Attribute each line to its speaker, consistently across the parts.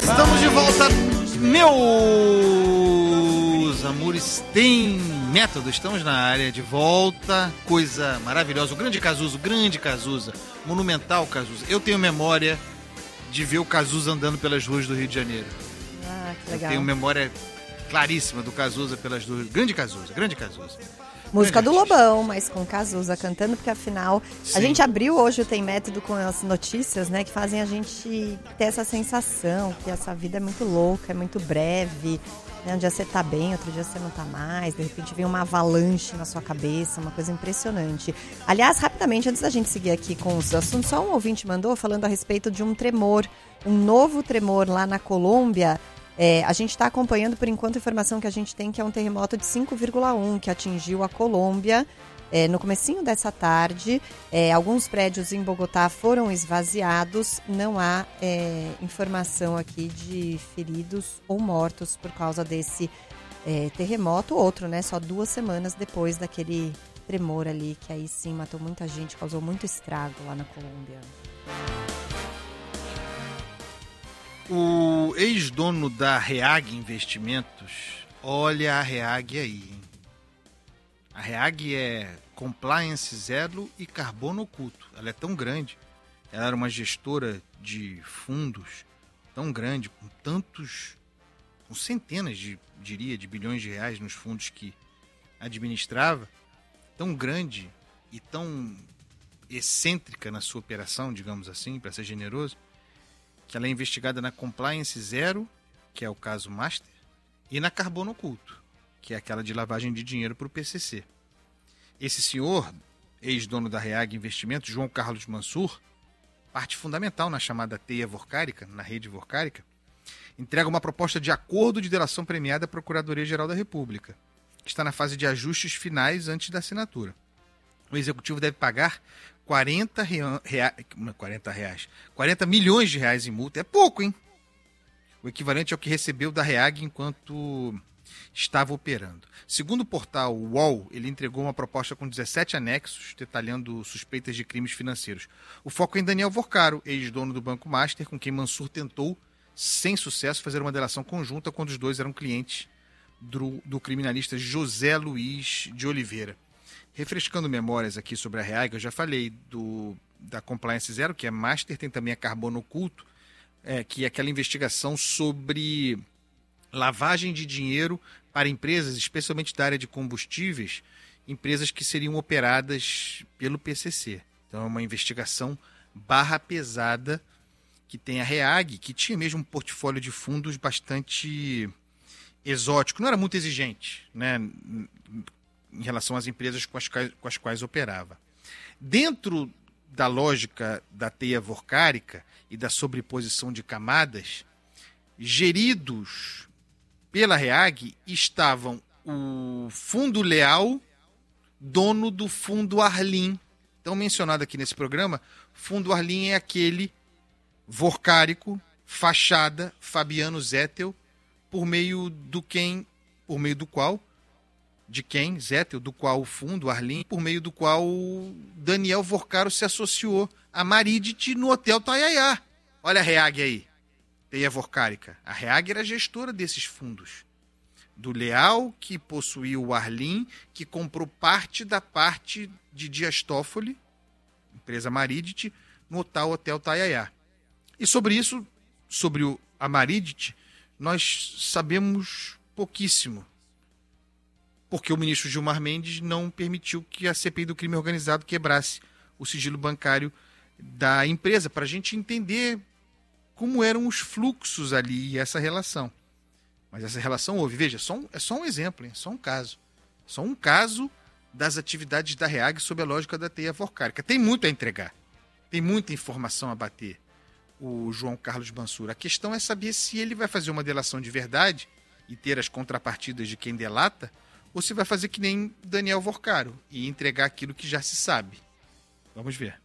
Speaker 1: Estamos de volta, meus amores, tem método, estamos na área de volta, coisa maravilhosa, o grande Cazuza, monumental Cazuza. Eu tenho memória de ver o Cazuza andando pelas ruas do Rio de Janeiro.
Speaker 2: Ah, que legal.
Speaker 1: Eu tenho memória claríssima do Cazuza pelas ruas, grande Cazuza.
Speaker 2: Música do Lobão, mas com Cazuza cantando, porque afinal, a gente abriu hoje o Tem Método com as notícias, né, que fazem a gente ter essa sensação que essa vida é muito louca, é muito breve, né, um dia você tá bem, outro dia você não tá mais, de repente vem uma avalanche na sua cabeça, uma coisa impressionante. Aliás, rapidamente, antes da gente seguir aqui com os assuntos, só um ouvinte mandou falando a respeito de um tremor, um novo tremor lá na Colômbia. A gente está acompanhando, por enquanto, a informação que a gente tem que é um terremoto de 5,1 que atingiu a Colômbia no comecinho dessa tarde. Alguns prédios em Bogotá foram esvaziados. Não há informação aqui de feridos ou mortos por causa desse terremoto. Outro, né? Só 2 semanas depois daquele tremor ali, que aí sim matou muita gente, causou muito estrago lá na Colômbia.
Speaker 1: O ex-dono da REAG Investimentos, olha a REAG aí, hein? A REAG é Compliance Zero e Carbono Oculto. Ela é tão grande, ela era uma gestora de fundos tão grande, com centenas de bilhões de reais nos fundos que administrava, tão grande e tão excêntrica na sua operação, digamos assim, para ser generoso, que ela é investigada na Compliance Zero, que é o caso Master, e na Carbono Oculto, que é aquela de lavagem de dinheiro para o PCC. Esse senhor, ex-dono da REAG Investimentos, João Carlos Mansur, parte fundamental na chamada teia vorcárica, na rede vorcárica, entrega uma proposta de acordo de delação premiada à Procuradoria-Geral da República, que está na fase de ajustes finais antes da assinatura. O executivo deve pagar 40 milhões de reais em multa. É pouco, hein? O equivalente ao que recebeu da REAG enquanto estava operando. Segundo o portal UOL, ele entregou uma proposta com 17 anexos, detalhando suspeitas de crimes financeiros. O foco é em Daniel Vorcaro, ex-dono do Banco Master, com quem Mansur tentou, sem sucesso, fazer uma delação conjunta quando os dois eram clientes do criminalista José Luiz de Oliveira. Refrescando memórias aqui sobre a REAG, eu já falei da Compliance Zero, que é Master, tem também a Carbono Oculto, que é aquela investigação sobre lavagem de dinheiro para empresas, especialmente da área de combustíveis, empresas que seriam operadas pelo PCC. Então é uma investigação barra pesada que tem a REAG, que tinha mesmo um portfólio de fundos bastante exótico, não era muito exigente, né, em relação às empresas com as quais operava. Dentro da lógica da teia vorcárica e da sobreposição de camadas, geridos pela REAG estavam o Fundo Leal, dono do Fundo Arlim. Então, mencionado aqui nesse programa, Fundo Arlim é aquele vorcárico, fachada, Fabiano Zettel, por meio do qual o fundo, Arlim, por meio do qual Daniel Vorcaro se associou a Maridit no Hotel Tayayá. Olha a REAG aí, teia vorcárica. A REAG era gestora desses fundos. Do Leal, que possuía o Arlim, que comprou parte de Dias Toffoli, empresa Maridit, no Hotel Tayayá. E sobre isso, a Maridit, nós sabemos pouquíssimo, porque o ministro Gilmar Mendes não permitiu que a CPI do crime organizado quebrasse o sigilo bancário da empresa, para a gente entender como eram os fluxos ali e essa relação. Mas essa relação houve. Veja, é só um exemplo, hein? Só um caso. Só um caso das atividades da REAG sob a lógica da teia vorcárica. Tem muito a entregar. Tem muita informação a bater o João Carlos Mansur. A questão é saber se ele vai fazer uma delação de verdade e ter as contrapartidas de quem delata, ou se vai fazer que nem Daniel Vorcaro e entregar aquilo que já se sabe. Vamos ver.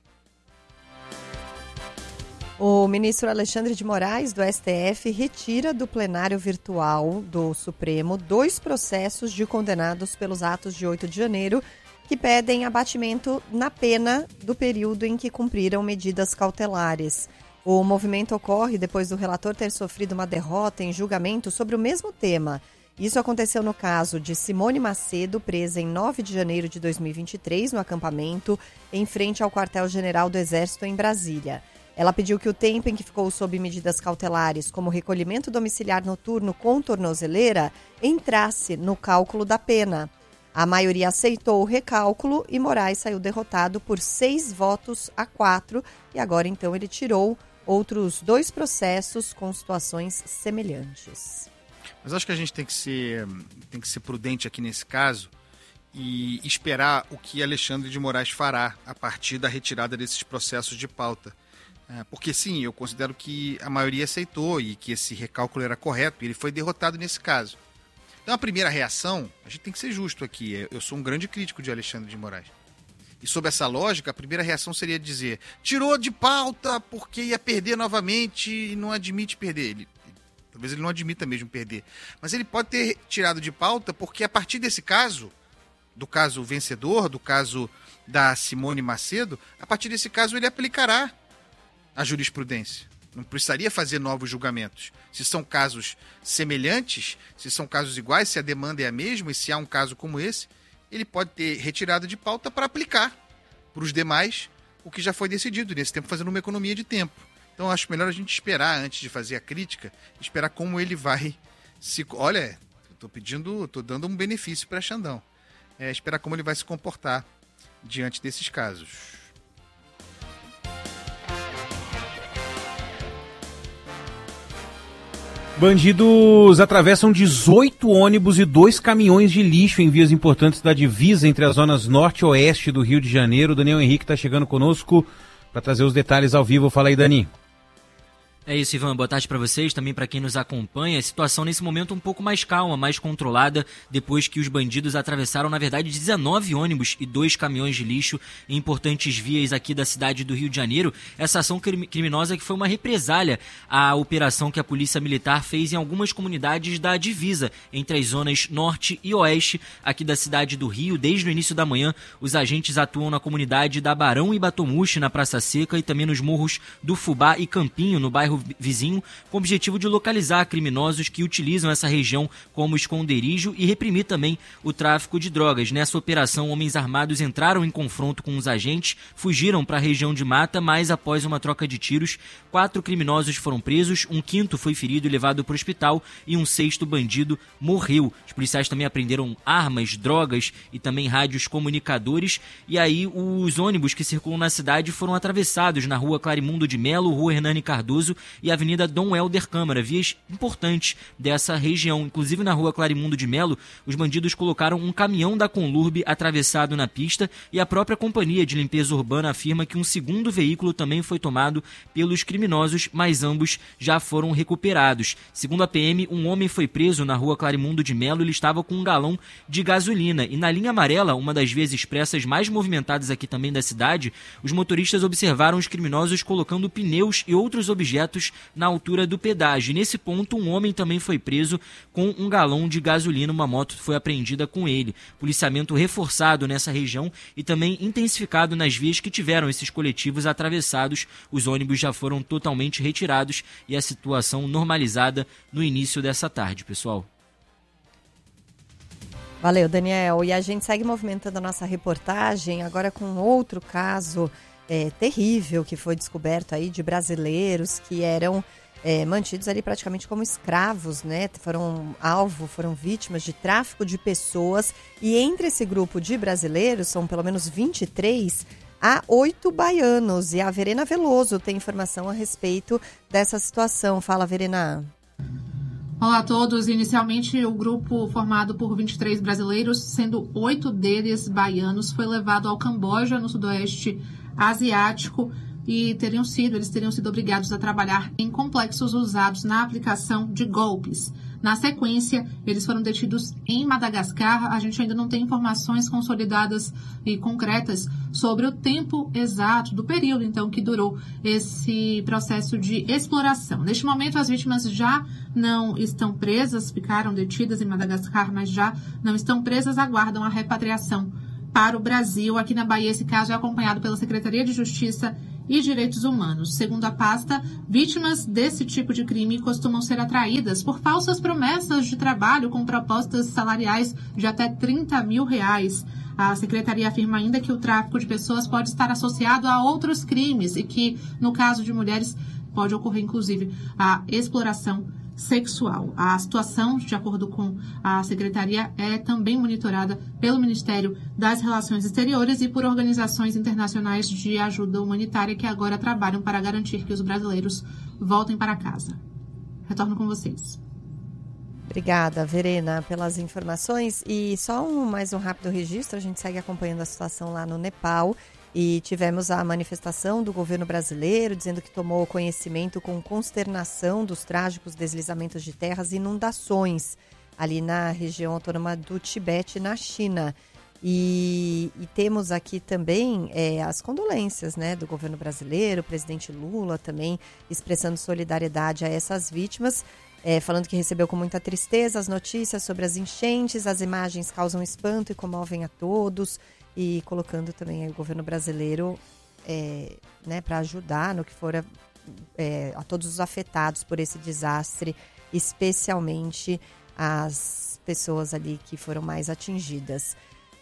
Speaker 2: O ministro Alexandre de Moraes, do STF, retira do plenário virtual do Supremo 2 processos de condenados pelos atos de 8 de janeiro que pedem abatimento na pena do período em que cumpriram medidas cautelares. O movimento ocorre depois do relator ter sofrido uma derrota em julgamento sobre o mesmo tema. Isso aconteceu no caso de Simone Macedo, presa em 9 de janeiro de 2023 no acampamento em frente ao quartel-general do Exército em Brasília. Ela pediu que o tempo em que ficou sob medidas cautelares, como recolhimento domiciliar noturno com tornozeleira, entrasse no cálculo da pena. A maioria aceitou o recálculo e Moraes saiu derrotado por 6-4 e agora então ele tirou outros 2 processos com situações semelhantes.
Speaker 1: Mas acho que a gente tem que ser prudente aqui nesse caso e esperar o que Alexandre de Moraes fará a partir da retirada desses processos de pauta. Porque sim, eu considero que a maioria aceitou e que esse recálculo era correto e ele foi derrotado nesse caso. Então a primeira reação, a gente tem que ser justo aqui, eu sou um grande crítico de Alexandre de Moraes. E sob essa lógica, a primeira reação seria dizer, tirou de pauta porque ia perder novamente e não admite perder. Talvez ele não admita mesmo perder. Mas ele pode ter tirado de pauta porque a partir desse caso, do caso vencedor, do caso da Simone Macedo, a partir desse caso ele aplicará a jurisprudência. Não precisaria fazer novos julgamentos. Se são casos semelhantes, se são casos iguais, se a demanda é a mesma e se há um caso como esse, ele pode ter retirado de pauta para aplicar para os demais o que já foi decidido, nesse tempo fazendo uma economia de tempo. Então acho melhor a gente esperar antes de fazer a crítica, esperar como ele vai se... Olha, estou dando um benefício para Xandão. Esperar como ele vai se comportar diante desses casos.
Speaker 3: Bandidos atravessam 18 ônibus e 2 caminhões de lixo em vias importantes da divisa entre as zonas norte e oeste do Rio de Janeiro. O Daniel Henrique está chegando conosco para trazer os detalhes ao vivo. Fala aí, Dani.
Speaker 4: É isso, Ivan. Boa tarde para vocês, também para quem nos acompanha. A situação nesse momento um pouco mais calma, mais controlada, depois que os bandidos atravessaram, na verdade, 19 ônibus e 2 caminhões de lixo em importantes vias aqui da cidade do Rio de Janeiro. Essa ação criminosa que foi uma represália à operação que a Polícia Militar fez em algumas comunidades da divisa entre as zonas norte e oeste aqui da cidade do Rio. Desde o início da manhã, os agentes atuam na comunidade da Barão e Batomuxi, na Praça Seca, e também nos morros do Fubá e Campinho, no bairro vizinho, com o objetivo de localizar criminosos que utilizam essa região como esconderijo e reprimir também o tráfico de drogas. Nessa operação, homens armados entraram em confronto com os agentes, fugiram para a região de mata, mas após uma troca de tiros, 4 criminosos foram presos, um quinto foi ferido e levado para o hospital e um 6º bandido morreu. Os policiais também apreenderam armas, drogas e também rádios comunicadores, e aí os ônibus que circulam na cidade foram atravessados na rua Clarimundo de Melo, rua Hernani Cardoso e Avenida Dom Helder Câmara, vias importantes dessa região. Inclusive na rua Clarimundo de Melo, os bandidos colocaram um caminhão da Conlurb atravessado na pista e a própria companhia de limpeza urbana afirma que um 2º veículo também foi tomado pelos criminosos, mas ambos já foram recuperados. Segundo a PM, um homem foi preso na rua Clarimundo de Melo, ele estava com um galão de gasolina. E na linha amarela, uma das vias expressas mais movimentadas aqui também da cidade, os motoristas observaram os criminosos colocando pneus e outros objetos na altura do pedágio. Nesse ponto, um homem também foi preso com um galão de gasolina, uma moto foi apreendida com ele. Policiamento reforçado nessa região e também intensificado nas vias que tiveram esses coletivos atravessados. Os ônibus já foram totalmente retirados e a situação normalizada no início dessa tarde, pessoal.
Speaker 2: Valeu, Daniel. E a gente segue movimentando a nossa reportagem agora com outro caso terrível que foi descoberto aí de brasileiros que eram mantidos ali praticamente como escravos, né? Foram vítimas de tráfico de pessoas e entre esse grupo de brasileiros, são pelo menos 23, há 8 baianos. E a Verena Veloso tem informação a respeito dessa situação. Fala, Verena.
Speaker 5: Olá a todos. Inicialmente, o grupo formado por 23 brasileiros, sendo 8 deles baianos, foi levado ao Camboja, no sudoeste asiático, e eles teriam sido obrigados a trabalhar em complexos usados na aplicação de golpes. Na sequência, eles foram detidos em Madagascar. A gente ainda não tem informações consolidadas e concretas sobre o tempo exato do período, então, que durou esse processo de exploração. Neste momento, as vítimas já não estão presas, ficaram detidas em Madagascar, mas já não estão presas, aguardam a repatriação para o Brasil. Aqui na Bahia, esse caso é acompanhado pela Secretaria de Justiça e Direitos Humanos. Segundo a pasta, vítimas desse tipo de crime costumam ser atraídas por falsas promessas de trabalho com propostas salariais de até R$30 mil. A secretaria afirma ainda que o tráfico de pessoas pode estar associado a outros crimes e que, no caso de mulheres, pode ocorrer, inclusive, a exploração sexual. A situação, de acordo com a secretaria, é também monitorada pelo Ministério das Relações Exteriores e por organizações internacionais de ajuda humanitária que agora trabalham para garantir que os brasileiros voltem para casa. Retorno com vocês.
Speaker 2: Obrigada, Verena, pelas informações. E só mais um rápido registro, a gente segue acompanhando a situação lá no Nepal. E tivemos a manifestação do governo brasileiro dizendo que tomou conhecimento com consternação dos trágicos deslizamentos de terras e inundações ali na região autônoma do Tibete, na China. E temos aqui também as condolências, né, do governo brasileiro, o presidente Lula também expressando solidariedade a essas vítimas, falando que recebeu com muita tristeza as notícias sobre as enchentes, as imagens causam espanto e comovem a todos. E colocando também o governo brasileiro né, para ajudar no que for a todos os afetados por esse desastre, especialmente as pessoas ali que foram mais atingidas.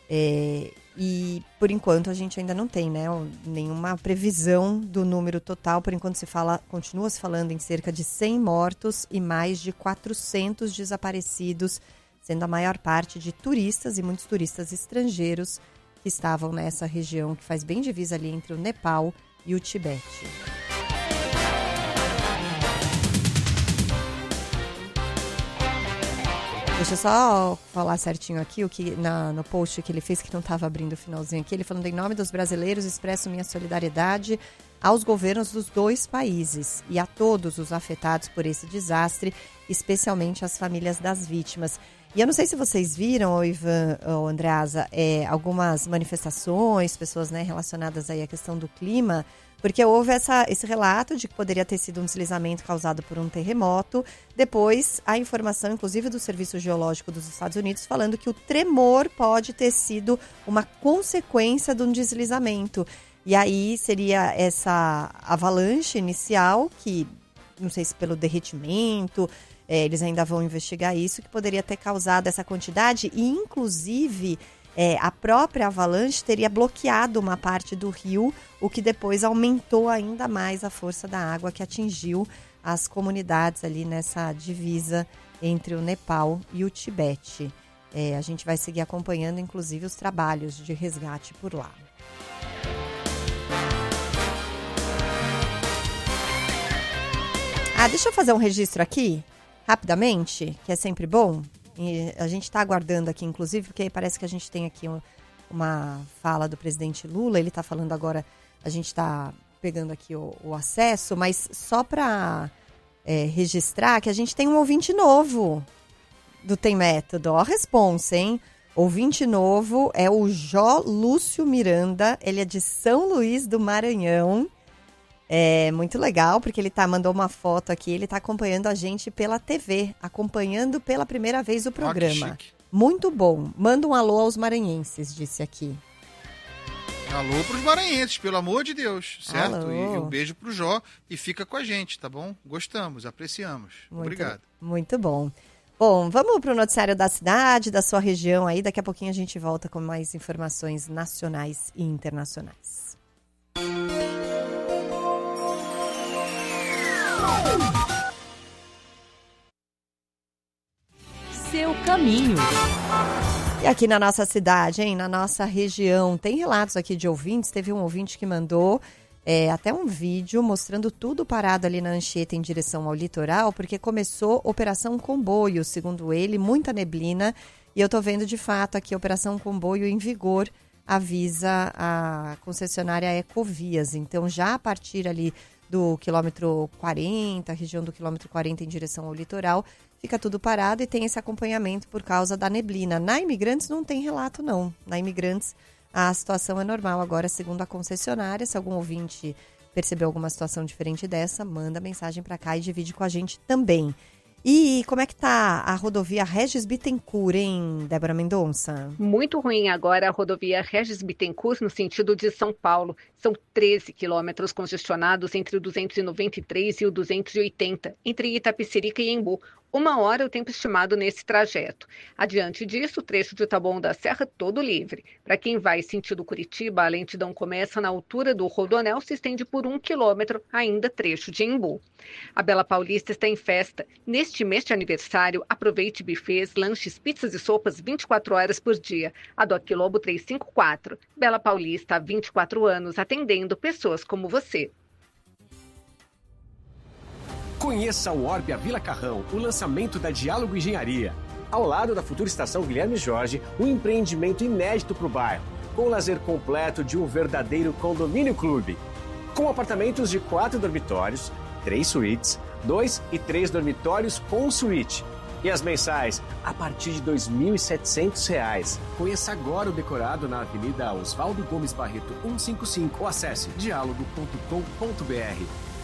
Speaker 2: E por enquanto a gente ainda não tem, né, nenhuma previsão do número total. Por enquanto continua se falando em cerca de 100 mortos e mais de 400 desaparecidos, sendo a maior parte de turistas e muitos turistas estrangeiros que estavam nessa região que faz bem divisa ali entre o Nepal e o Tibete. Deixa eu só falar certinho aqui o que no post que ele fez, que não estava abrindo o finalzinho aqui, ele falando: em nome dos brasileiros, expresso minha solidariedade aos governos dos dois países e a todos os afetados por esse desastre, especialmente as famílias das vítimas. E eu não sei se vocês viram, Ivan ou Andreasa, algumas manifestações, pessoas, né, relacionadas aí à questão do clima, porque houve esse relato de que poderia ter sido um deslizamento causado por um terremoto. Depois, a informação, inclusive, do Serviço Geológico dos Estados Unidos, falando que o tremor pode ter sido uma consequência de um deslizamento. E aí seria essa avalanche inicial, que não sei se pelo derretimento, eles ainda vão investigar isso, que poderia ter causado essa quantidade e, inclusive, a própria avalanche teria bloqueado uma parte do rio, o que depois aumentou ainda mais a força da água que atingiu as comunidades ali nessa divisa entre o Nepal e o Tibete. A gente vai seguir acompanhando, inclusive, os trabalhos de resgate por lá. Deixa eu fazer um registro aqui, rapidamente, que é sempre bom. E a gente está aguardando aqui, inclusive, porque parece que a gente tem aqui uma fala do presidente Lula. Ele está falando agora, a gente está pegando aqui o acesso, mas só para registrar que a gente tem um ouvinte novo do Tem Método. Ó, a responsa, hein? Ouvinte novo é o Jó Lúcio Miranda, ele é de São Luís do Maranhão. É muito legal, porque ele mandou uma foto aqui, ele está acompanhando a gente pela TV, acompanhando pela primeira vez o programa. Muito bom. Manda um alô aos maranhenses, disse aqui.
Speaker 1: Alô pros maranhenses, pelo amor de Deus, certo?
Speaker 2: Alô.
Speaker 1: E um beijo pro Jó e fica com a gente, tá bom? Gostamos, apreciamos. Obrigado.
Speaker 2: Muito bom. Bom, vamos para o noticiário da cidade, da sua região aí. Daqui a pouquinho a gente volta com mais informações nacionais e internacionais.
Speaker 6: Seu caminho.
Speaker 2: E aqui na nossa cidade, na nossa região, tem relatos aqui de ouvintes. Teve um ouvinte que mandou até um vídeo mostrando tudo parado ali na Anchieta em direção ao litoral, porque começou Operação Comboio, segundo ele, muita neblina. E eu tô vendo de fato aqui Operação Comboio em vigor, avisa a concessionária Ecovias. Então já a partir ali do quilômetro 40, região do quilômetro 40 em direção ao litoral, fica tudo parado e tem esse acompanhamento por causa da neblina. Na Imigrantes não tem relato, não. Na Imigrantes a situação é normal. Agora, segundo a concessionária, se algum ouvinte percebeu alguma situação diferente dessa, manda mensagem para cá e divide com a gente também. E como é que tá a rodovia Regis Bittencourt, hein, Débora Mendonça?
Speaker 6: Muito ruim agora a rodovia Regis Bittencourt no sentido de São Paulo. São 13 quilômetros congestionados entre o 293 e o 280, entre Itapecerica e Embu. 1 hora o tempo estimado nesse trajeto. Adiante disso, o trecho de Taboão da Serra todo livre. Para quem vai sentido Curitiba, a lentidão começa na altura do Rodoanel, se estende por 1 quilômetro, ainda trecho de Embu. A Bela Paulista está em festa. Neste mês de aniversário, aproveite buffets, lanches, pizzas e sopas 24 horas por dia. A do Aquilobo 354. Bela Paulista há 24 anos, atendendo pessoas como você.
Speaker 7: Conheça o Orbia Vila Carrão, o lançamento da Diálogo Engenharia. Ao lado da futura estação Guilherme Jorge, um empreendimento inédito para o bairro, com o lazer completo de um verdadeiro condomínio clube. Com apartamentos de 4 dormitórios, 3 suítes, 2 e 3 dormitórios com suíte. E as mensais a partir de R$ 2.700. Conheça agora o decorado na Avenida Oswaldo Gomes Barreto 155 ou acesse dialogo.com.br.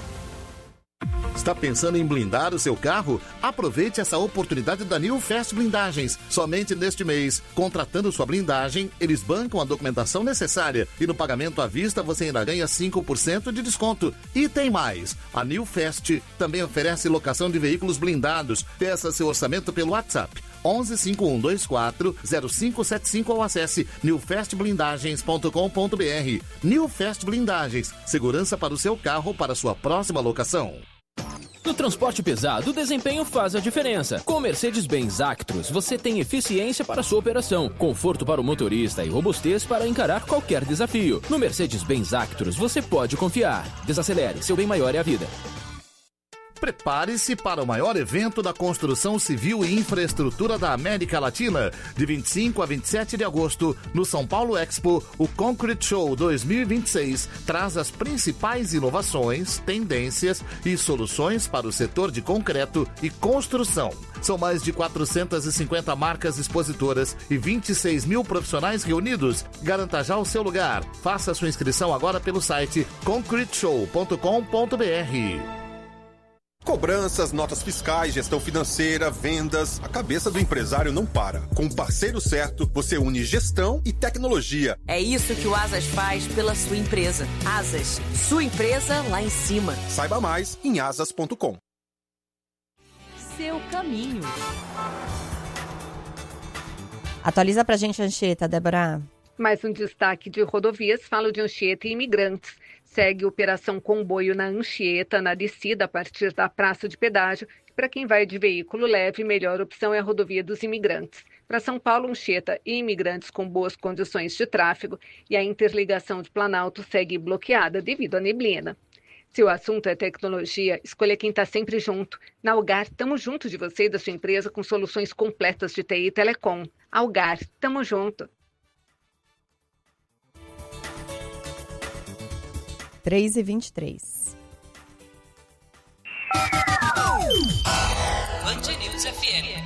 Speaker 8: Está pensando em blindar o seu carro? Aproveite essa oportunidade da New Fast Blindagens. Somente neste mês, contratando sua blindagem, eles bancam a documentação necessária e no pagamento à vista você ainda ganha 5% de desconto. E tem mais! A New Fast também oferece locação de veículos blindados. Peça seu orçamento pelo WhatsApp 11 5124 0575 ou acesse newfastblindagens.com.br. New Fast Blindagens, segurança para o seu carro para sua próxima locação.
Speaker 9: No transporte pesado, o desempenho faz a diferença. Com o Mercedes-Benz Actros, você tem eficiência para sua operação, conforto para o motorista e robustez para encarar qualquer desafio. No Mercedes-Benz Actros, você pode confiar. Desacelere, seu bem maior é a vida.
Speaker 8: Prepare-se para o maior evento da construção civil e infraestrutura da América Latina. De 25 a 27 de agosto, no São Paulo Expo, o Concrete Show 2026 traz as principais inovações, tendências e soluções para o setor de concreto e construção. São mais de 450 marcas expositoras e 26 mil profissionais reunidos. Garanta já o seu lugar. Faça sua inscrição agora pelo site concreteshow.com.br.
Speaker 10: Cobranças, notas fiscais, gestão financeira, vendas. A cabeça do empresário não para. Com o parceiro certo, você une gestão e tecnologia.
Speaker 11: É isso que o Asas faz pela sua empresa. Asas, sua empresa lá em cima.
Speaker 10: Saiba mais em asas.com.
Speaker 11: Seu caminho.
Speaker 2: Atualiza pra gente, Anchieta, Débora.
Speaker 6: Mais um destaque de rodovias, falo de Anchieta e imigrantes. Segue Operação Comboio na Anchieta, na descida a partir da Praça de Pedágio. Para quem vai de veículo leve, melhor opção é a rodovia dos imigrantes. Para São Paulo, Anchieta e imigrantes com boas condições de tráfego. E a interligação de Planalto segue bloqueada devido à neblina. Se o assunto é tecnologia, escolha quem está sempre junto. Na Algar, estamos junto de você e da sua empresa com soluções completas de TI e Telecom. Algar, estamos junto.
Speaker 2: 3h23.
Speaker 11: Band News FM.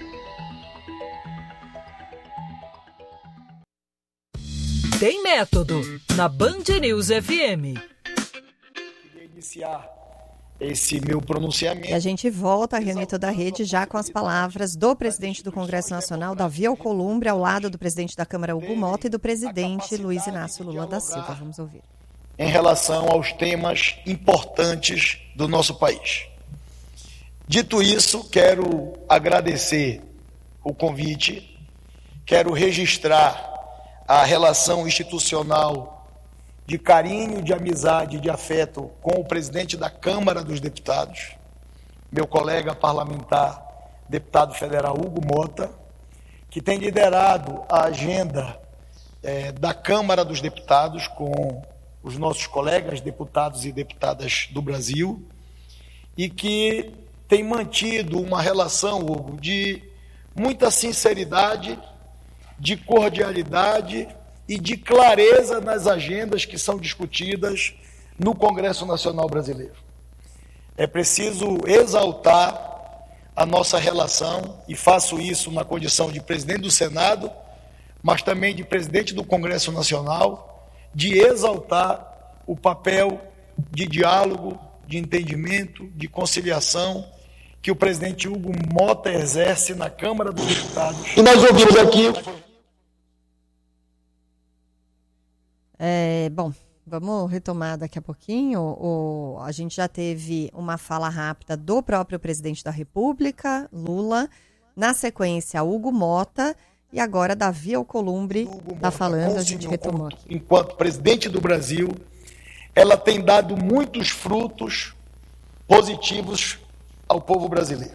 Speaker 11: Tem método na Band News FM.
Speaker 12: Queria iniciar esse meu pronunciamento.
Speaker 2: E a gente volta a reunir toda a rede já com as palavras do presidente do Congresso Nacional, Davi Alcolumbre, ao lado do presidente da Câmara, Hugo Mota, e do presidente Luiz Inácio Lula da Silva. Vamos ouvir.
Speaker 12: Em relação aos temas importantes do nosso país. Dito isso, quero agradecer o convite, quero registrar a relação institucional de carinho, de amizade, de afeto com o presidente da Câmara dos Deputados, meu colega parlamentar, deputado federal Hugo Mota, que tem liderado a agenda da Câmara dos Deputados com os nossos colegas deputados e deputadas do Brasil, e que tem mantido uma relação, Hugo, de muita sinceridade, de cordialidade e de clareza nas agendas que são discutidas no Congresso Nacional Brasileiro. É preciso exaltar a nossa relação, e faço isso na condição de presidente do Senado, mas também de presidente do Congresso Nacional, de exaltar o papel de diálogo, de entendimento, de conciliação que o presidente Hugo Mota exerce na Câmara dos Deputados. E nós ouvimos aqui...
Speaker 2: Bom, vamos retomar daqui a pouquinho. A gente já teve uma fala rápida do próprio presidente da República, Lula, na sequência Hugo Mota, e agora Davi Alcolumbre está falando, a gente retomou.
Speaker 12: Enquanto presidente do Brasil, ela tem dado muitos frutos positivos ao povo brasileiro.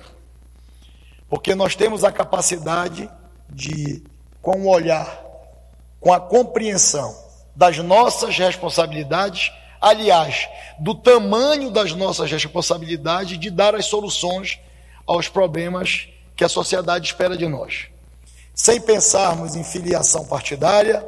Speaker 12: Porque nós temos a capacidade de, com o olhar, com a compreensão das nossas responsabilidades, aliás, do tamanho das nossas responsabilidades, de dar as soluções aos problemas que a sociedade espera de nós. Sem pensarmos em filiação partidária,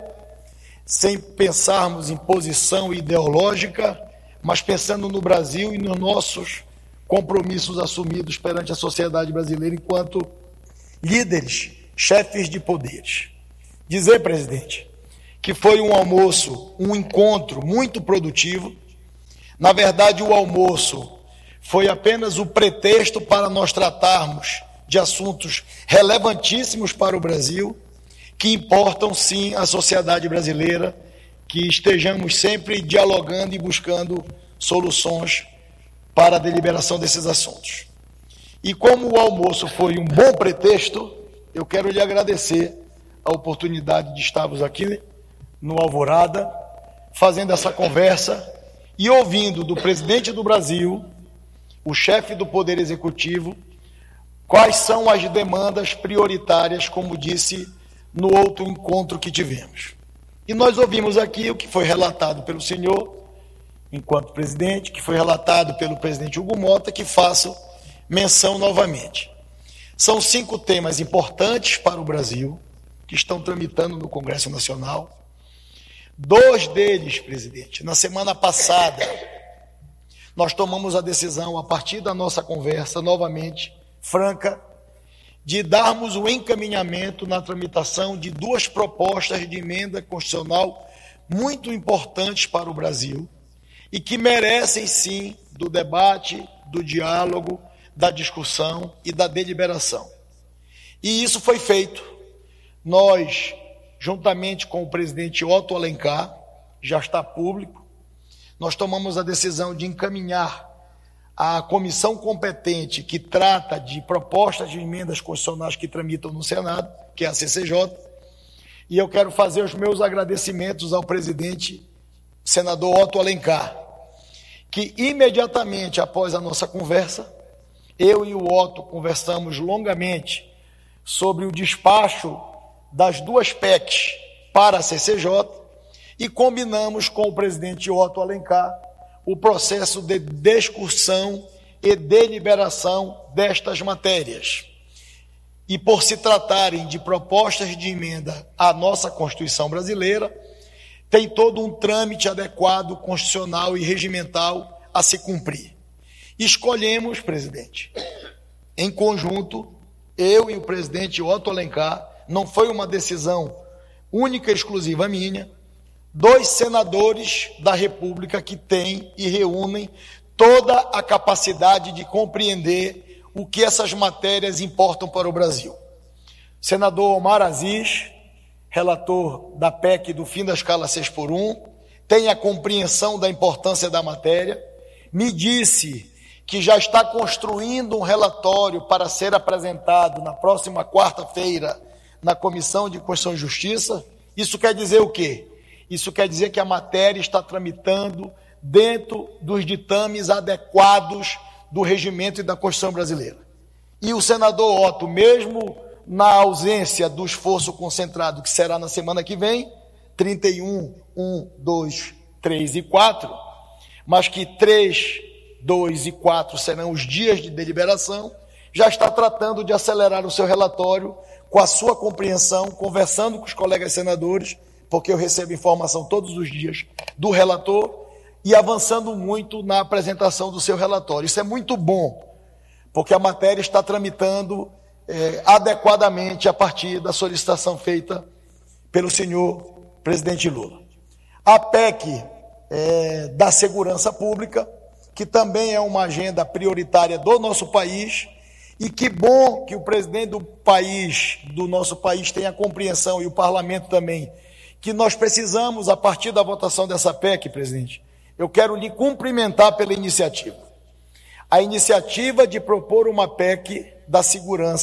Speaker 12: sem pensarmos em posição ideológica, mas pensando no Brasil e nos nossos compromissos assumidos perante a sociedade brasileira enquanto líderes, chefes de poderes. Dizer, presidente, que foi um almoço, um encontro muito produtivo. Na verdade, o almoço foi apenas o pretexto para nós tratarmos de assuntos relevantíssimos para o Brasil, que importam sim à sociedade brasileira, que estejamos sempre dialogando e buscando soluções para a deliberação desses assuntos. E como o almoço foi um bom pretexto, eu quero lhe agradecer a oportunidade de estarmos aqui no Alvorada, fazendo essa conversa e ouvindo do presidente do Brasil, o chefe do Poder Executivo, quais são as demandas prioritárias, como disse no outro encontro que tivemos. E nós ouvimos aqui o que foi relatado pelo senhor, enquanto presidente, que foi relatado pelo presidente Hugo Mota, que faço menção novamente. São 5 temas importantes para o Brasil, que estão tramitando no Congresso Nacional. 2 deles, presidente, na semana passada, nós tomamos a decisão, a partir da nossa conversa, novamente, franca, de darmos o encaminhamento na tramitação de 2 propostas de emenda constitucional muito importantes para o Brasil e que merecem, sim, do debate, do diálogo, da discussão e da deliberação. E isso foi feito. Nós, juntamente com o presidente Otto Alencar, já está público, nós tomamos a decisão de encaminhar à comissão competente que trata de propostas de emendas constitucionais que tramitam no Senado, que é a CCJ, e eu quero fazer os meus agradecimentos ao presidente, senador Otto Alencar, que imediatamente após a nossa conversa, eu e o Otto conversamos longamente sobre o despacho das 2 PECs para a CCJ e combinamos com o presidente Otto Alencar o processo de discussão e deliberação destas matérias. E por se tratarem de propostas de emenda à nossa Constituição brasileira, tem todo um trâmite adequado, constitucional e regimental a se cumprir. Escolhemos, presidente, em conjunto, eu e o presidente Otto Alencar, não foi uma decisão única e exclusiva minha, 2 senadores da República que têm e reúnem toda a capacidade de compreender o que essas matérias importam para o Brasil. Senador Omar Aziz, relator da PEC do fim da escala 6x1, tem a compreensão da importância da matéria, me disse que já está construindo um relatório para ser apresentado na próxima quarta-feira na Comissão de Constituição e Justiça. Isso quer dizer o quê? Isso quer dizer que a matéria está tramitando dentro dos ditames adequados do regimento e da Constituição brasileira. E o senador Otto, mesmo na ausência do esforço concentrado, que será na semana que vem, 31, 1, 2, 3 e 4, mas que 3, 2 e 4 serão os dias de deliberação, já está tratando de acelerar o seu relatório com a sua compreensão, conversando com os colegas senadores, porque eu recebo informação todos os dias do relator, e avançando muito na apresentação do seu relatório. Isso é muito bom, porque a matéria está tramitando adequadamente a partir da solicitação feita pelo senhor presidente Lula. A PEC da segurança pública, que também é uma agenda prioritária do nosso país, E que bom que o presidente do nosso país tenha compreensão, e o parlamento também, que nós precisamos, a partir da votação dessa PEC, presidente, eu quero lhe cumprimentar pela iniciativa. A iniciativa de propor uma PEC da segurança.